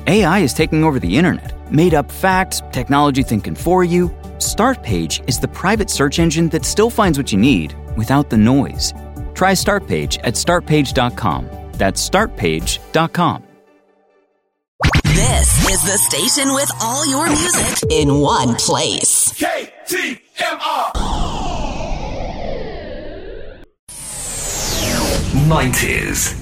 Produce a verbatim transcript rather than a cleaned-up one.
A I is taking over the internet. Made up facts, technology thinking for you. Startpage is the private search engine that still finds what you need without the noise. Try Startpage at start page dot com. That's start page dot com. This is the station with all your music in one place. K T M R nineties.